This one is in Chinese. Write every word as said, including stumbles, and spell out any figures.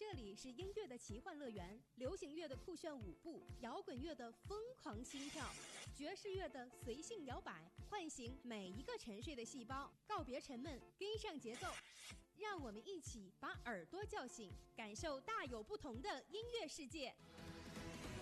这里是音乐的奇幻乐园，流行乐的酷炫舞步，摇滚乐的疯狂心跳，爵士乐的随性摇摆，唤醒每一个沉睡的细胞，告别沉闷，跟上节奏。让我们一起把耳朵叫醒，感受大有不同的音乐世界。